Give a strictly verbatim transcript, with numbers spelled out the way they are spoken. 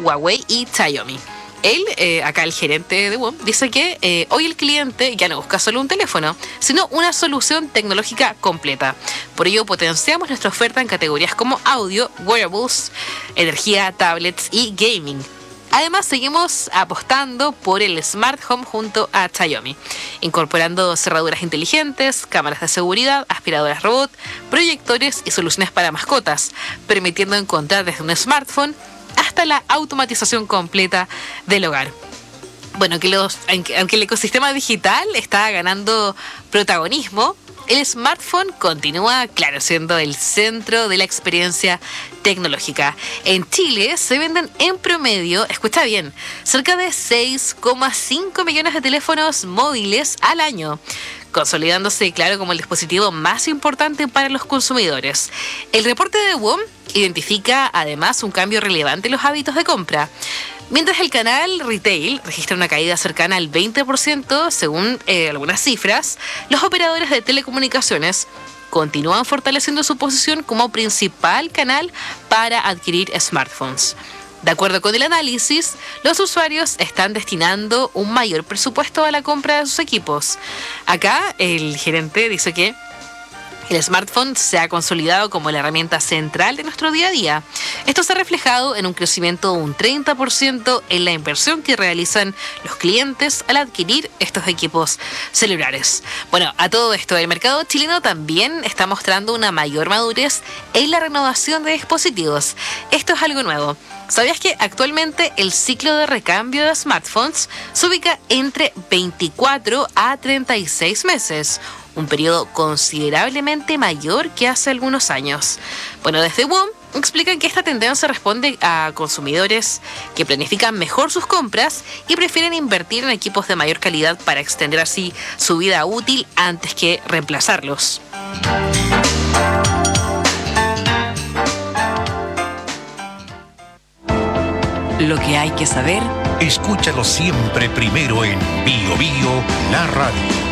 Huawei y Xiaomi. Él, eh, acá el gerente de WOM, dice que eh, hoy el cliente ya no busca solo un teléfono, sino una solución tecnológica completa. Por ello potenciamos nuestra oferta en categorías como audio, wearables, energía, tablets y gaming. Además, seguimos apostando por el Smart Home junto a Xiaomi, incorporando cerraduras inteligentes, cámaras de seguridad, aspiradoras robot, proyectores y soluciones para mascotas, permitiendo encontrar desde un smartphone hasta la automatización completa del hogar. Bueno, que los, aunque, aunque el ecosistema digital está ganando protagonismo, el smartphone continúa, claro, siendo el centro de la experiencia tecnológica. En Chile se venden en promedio, escucha bien, cerca de seis coma cinco millones de teléfonos móviles al año, consolidándose, claro, como el dispositivo más importante para los consumidores. El reporte de WOM identifica además un cambio relevante en los hábitos de compra. Mientras el canal retail registra una caída cercana al veinte por ciento, según eh, algunas cifras, los operadores de telecomunicaciones continúan fortaleciendo su posición como principal canal para adquirir smartphones. De acuerdo con el análisis, los usuarios están destinando un mayor presupuesto a la compra de sus equipos. Acá el gerente dice que el smartphone se ha consolidado como la herramienta central de nuestro día a día. Esto se ha reflejado en un crecimiento de un treinta por ciento en la inversión que realizan los clientes al adquirir estos equipos celulares. Bueno, a todo esto, el mercado chileno también está mostrando una mayor madurez en la renovación de dispositivos. Esto es algo nuevo. ¿Sabías que actualmente el ciclo de recambio de smartphones se ubica entre veinticuatro a treinta y seis meses? Un periodo considerablemente mayor que hace algunos años. Bueno, desde WOM explican que esta tendencia responde a consumidores que planifican mejor sus compras y prefieren invertir en equipos de mayor calidad para extender así su vida útil antes que reemplazarlos. Lo que hay que saber, escúchalo siempre primero en Bio Bio, la radio.